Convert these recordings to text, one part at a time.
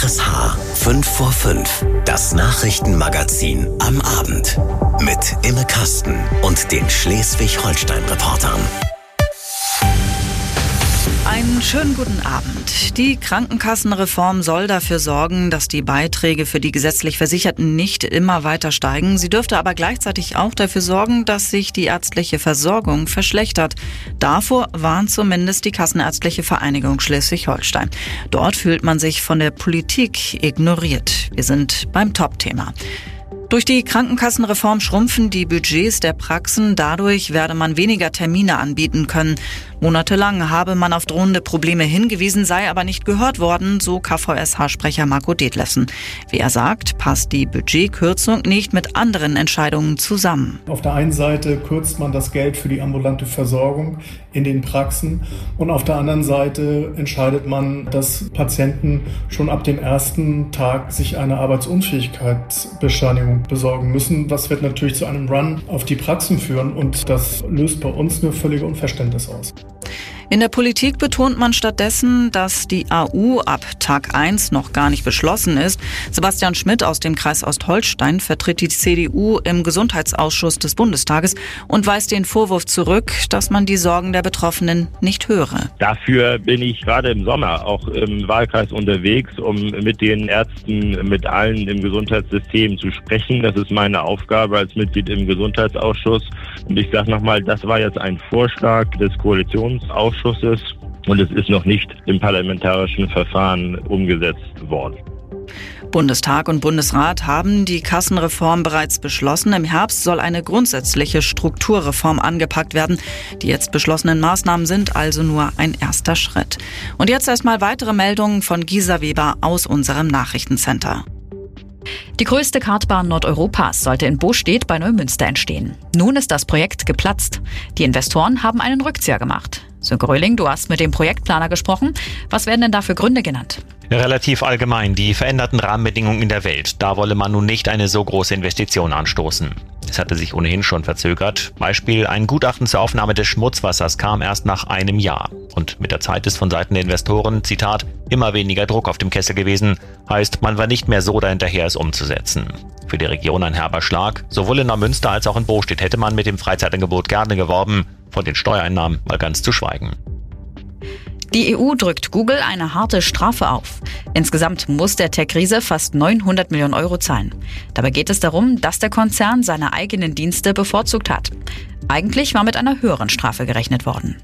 RSH 5 vor 5, das Nachrichtenmagazin am Abend. Mit Imme Kasten und den Schleswig-Holstein-Reportern. Einen schönen guten Abend. Die Krankenkassenreform soll dafür sorgen, dass die Beiträge für die gesetzlich Versicherten nicht immer weiter steigen. Sie dürfte aber gleichzeitig auch dafür sorgen, dass sich die ärztliche Versorgung verschlechtert. Davor warnt zumindest die Kassenärztliche Vereinigung Schleswig-Holstein. Dort fühlt man sich von der Politik ignoriert. Wir sind beim Top-Thema. Durch die Krankenkassenreform schrumpfen die Budgets der Praxen. Dadurch werde man weniger Termine anbieten können. Monatelang habe man auf drohende Probleme hingewiesen, sei aber nicht gehört worden, so KVSH-Sprecher Marco Detlefsen. Wie er sagt, passt die Budgetkürzung nicht mit anderen Entscheidungen zusammen. Auf der einen Seite kürzt man das Geld für die ambulante Versorgung in den Praxen und auf der anderen Seite entscheidet man, dass Patienten schon ab dem ersten Tag sich eine Arbeitsunfähigkeitsbescheinigung besorgen müssen. Das wird natürlich zu einem Run auf die Praxen führen und das löst bei uns eine völlige Unverständnis aus. In der Politik betont man stattdessen, dass die AU ab Tag 1 noch gar nicht beschlossen ist. Sebastian Schmidt aus dem Kreis Ostholstein vertritt die CDU im Gesundheitsausschuss des Bundestages und weist den Vorwurf zurück, dass man die Sorgen der Betroffenen nicht höre. Dafür bin ich gerade im Sommer auch im Wahlkreis unterwegs, um mit den Ärzten, mit allen im Gesundheitssystem zu sprechen. Das ist meine Aufgabe als Mitglied im Gesundheitsausschuss. Und ich sage nochmal, das war jetzt ein Vorschlag des Koalitionsausschusses und es ist noch nicht im parlamentarischen Verfahren umgesetzt worden. Bundestag und Bundesrat haben die Kassenreform bereits beschlossen. Im Herbst soll eine grundsätzliche Strukturreform angepackt werden. Die jetzt beschlossenen Maßnahmen sind also nur ein erster Schritt. Und jetzt erstmal weitere Meldungen von Gisa Weber aus unserem Nachrichtencenter. Die größte Kartbahn Nordeuropas sollte in Bostedt bei Neumünster entstehen. Nun ist das Projekt geplatzt. Die Investoren haben einen Rückzieher gemacht. Sönke Röhling, du hast mit dem Projektplaner gesprochen. Was werden denn da für Gründe genannt? Relativ allgemein, die veränderten Rahmenbedingungen in der Welt. Da wolle man nun nicht eine so große Investition anstoßen. Es hatte sich ohnehin schon verzögert. Beispiel: ein Gutachten zur Aufnahme des Schmutzwassers kam erst nach einem Jahr. Und mit der Zeit ist von Seiten der Investoren, Zitat, immer weniger Druck auf dem Kessel gewesen. Heißt, man war nicht mehr so dahinterher, es umzusetzen. Für die Region ein herber Schlag. Sowohl in Neumünster als auch in Bostedt hätte man mit dem Freizeitangebot gerne geworben. Von den Steuereinnahmen mal ganz zu schweigen. Die EU drückt Google eine harte Strafe auf. Insgesamt muss der Tech-Riese fast 900 Millionen Euro zahlen. Dabei geht es darum, dass der Konzern seine eigenen Dienste bevorzugt hat. Eigentlich war mit einer höheren Strafe gerechnet worden.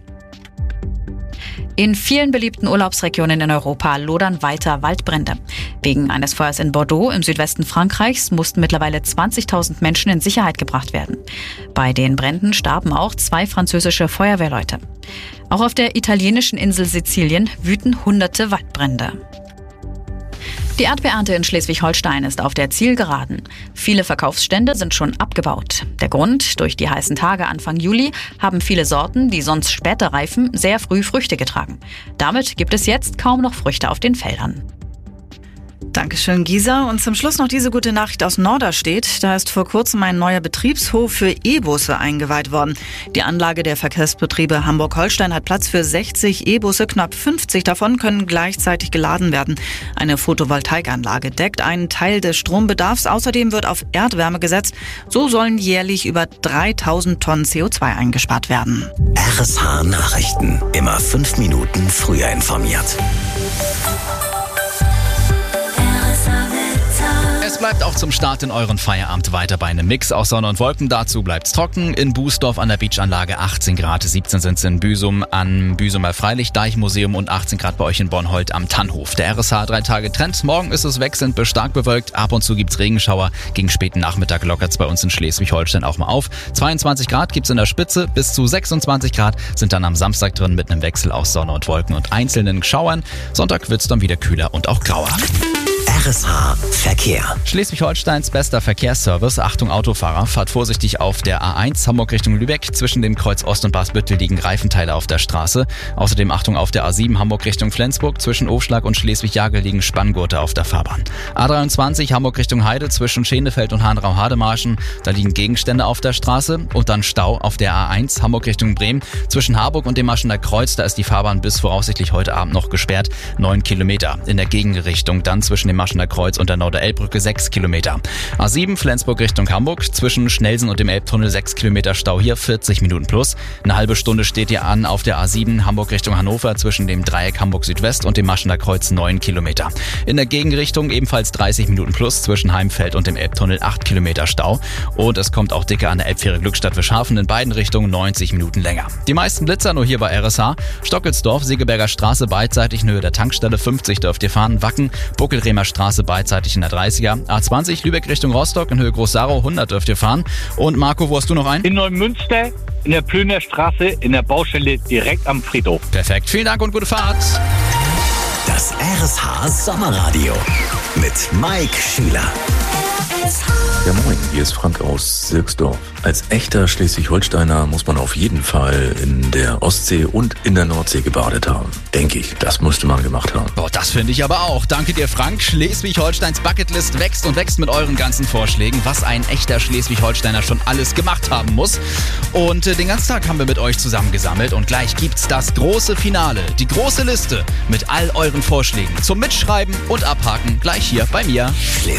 In vielen beliebten Urlaubsregionen in Europa lodern weiter Waldbrände. Wegen eines Feuers in Bordeaux im Südwesten Frankreichs mussten mittlerweile 20.000 Menschen in Sicherheit gebracht werden. Bei den Bränden starben auch 2 französische Feuerwehrleute. Auch auf der italienischen Insel Sizilien wüten hunderte Waldbrände. Die Erdbeerernte in Schleswig-Holstein ist auf der Zielgeraden. Viele Verkaufsstände sind schon abgebaut. Der Grund: durch die heißen Tage Anfang Juli haben viele Sorten, die sonst später reifen, sehr früh Früchte getragen. Damit gibt es jetzt kaum noch Früchte auf den Feldern. Dankeschön, Gisa. Und zum Schluss noch diese gute Nachricht aus Norderstedt. Da ist vor kurzem ein neuer Betriebshof für E-Busse eingeweiht worden. Die Anlage der Verkehrsbetriebe Hamburg-Holstein hat Platz für 60 E-Busse. Knapp 50 davon können gleichzeitig geladen werden. Eine Photovoltaikanlage deckt einen Teil des Strombedarfs. Außerdem wird auf Erdwärme gesetzt. So sollen jährlich über 3000 Tonnen CO2 eingespart werden. RSH Nachrichten. Immer 5 Minuten früher informiert. Es bleibt auch zum Start in euren Feierabend weiter bei einem Mix aus Sonne und Wolken. Dazu bleibt's trocken. In Bußdorf an der Beachanlage 18 Grad, 17 sind es in Büsum am Büsumer Freilichtdeichmuseum und 18 Grad bei euch in Bornhold am Tannhof. Der RSH 3-Tage-Trend. Morgen ist es wechselnd bis stark bewölkt. Ab und zu gibt's Regenschauer. Gegen späten Nachmittag lockert's bei uns in Schleswig-Holstein auch mal auf. 22 Grad gibt's in der Spitze. Bis zu 26 Grad sind dann am Samstag drin mit einem Wechsel aus Sonne und Wolken und einzelnen Schauern. Sonntag wird's dann wieder kühler und auch grauer. RSH Verkehr. Schleswig-Holsteins bester Verkehrsservice. Achtung Autofahrer, fahrt vorsichtig auf der A1 Hamburg Richtung Lübeck. Zwischen dem Kreuz Ost und Basbüttel liegen Reifenteile auf der Straße. Außerdem Achtung auf der A7 Hamburg Richtung Flensburg. Zwischen Ofschlag und Schleswig-Jagel liegen Spanngurte auf der Fahrbahn. A23 Hamburg Richtung Heide zwischen Schenefeld und Hanrau-Hademarschen. Da liegen Gegenstände auf der Straße. Und dann Stau auf der A1 Hamburg Richtung Bremen. Zwischen Harburg und dem Maschener Kreuz, da ist die Fahrbahn bis voraussichtlich heute Abend noch gesperrt. 9 Kilometer. In der Gegenrichtung dann zwischen dem Maschener Kreuz und der Norderelbbrücke 6 Kilometer. A7 Flensburg Richtung Hamburg. Zwischen Schnelsen und dem Elbtunnel 6 Kilometer Stau hier, 40 Minuten plus. Eine halbe Stunde steht ihr an auf der A7 Hamburg Richtung Hannover zwischen dem Dreieck Hamburg Südwest und dem Maschener Kreuz 9 Kilometer. In der Gegenrichtung ebenfalls 30 Minuten plus zwischen Heimfeld und dem Elbtunnel 8 Kilometer Stau. Und es kommt auch dicker an der Elbfähre Glückstadt-Wischhafen in beiden Richtungen 90 Minuten länger. Die meisten Blitzer nur hier bei RSH. Stockelsdorf, Segeberger Straße beidseitig in Höhe der Tankstelle 50 dürft ihr fahren. Wacken, Buckelremer Straße beidseitig in der 30er. A20 Lübeck Richtung Rostock in Höhe Groß-Sarau 100 dürft ihr fahren. Und Marco, wo hast du noch einen? In Neumünster in der Plöner Straße in der Baustelle direkt am Friedhof. Perfekt, vielen Dank und gute Fahrt. Das RSH Sommerradio mit Mike Schüler. Ja moin, hier ist Frank aus Sirksdorf. Als echter Schleswig-Holsteiner muss man auf jeden Fall in der Ostsee und in der Nordsee gebadet haben. Denke ich, das musste man gemacht haben. Boah, das finde ich aber auch. Danke dir, Frank. Schleswig-Holsteins Bucketlist wächst und wächst mit euren ganzen Vorschlägen, was ein echter Schleswig-Holsteiner schon alles gemacht haben muss. Und den ganzen Tag haben wir mit euch zusammengesammelt und gleich gibt's das große Finale, die große Liste mit all euren Vorschlägen zum Mitschreiben und Abhaken gleich hier bei mir.